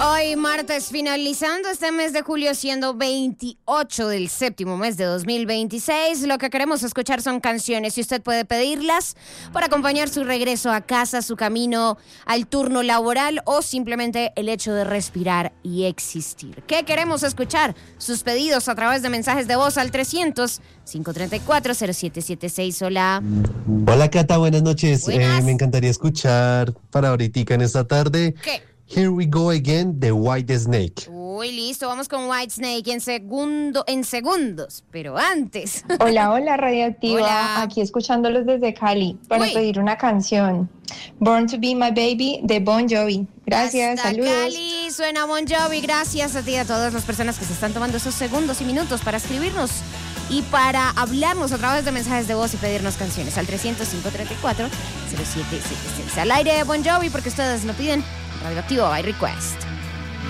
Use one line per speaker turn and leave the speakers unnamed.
Hoy martes, finalizando este mes de julio, siendo 28 del séptimo mes de 2026. Lo que queremos escuchar son canciones y usted puede pedirlas para acompañar su regreso a casa, su camino al turno laboral o simplemente el hecho de respirar y existir. ¿Qué queremos escuchar? Sus pedidos a través de mensajes de voz al 300-534-0776. Hola.
Hola Cata, buenas noches.
Buenas.
Me encantaría escuchar para ahorita en esta tarde
¿Qué?
Here We Go Again de White Snake.
Uy, listo, vamos con Whitesnake en segundos, pero antes.
Hola, hola Radioactiva,
Hola.
aquí escuchándolos desde Cali para
Uy.
pedir una canción. Born to Be My Baby de Bon Jovi. Gracias,
Hasta
saludos.
Cali, suena Bon Jovi. Gracias a ti y a todas las personas que se están tomando esos segundos y minutos para escribirnos y para hablarnos a través de mensajes de voz y pedirnos canciones al 300-534-0776. Al aire de Bon Jovi porque ustedes lo piden. Radioactivo by Request.